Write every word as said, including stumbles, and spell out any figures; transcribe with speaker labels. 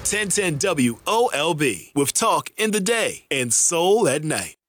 Speaker 1: ten ten W O L B with talk in the day and soul at night.